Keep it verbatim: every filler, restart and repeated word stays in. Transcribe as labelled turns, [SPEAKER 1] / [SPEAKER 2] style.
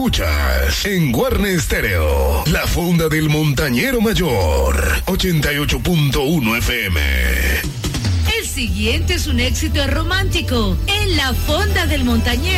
[SPEAKER 1] escuchas en Guarne Stereo, La Fonda del Montañero Mayor, ochenta y ocho punto uno F M.
[SPEAKER 2] El siguiente es un éxito romántico en La Fonda del Montañero.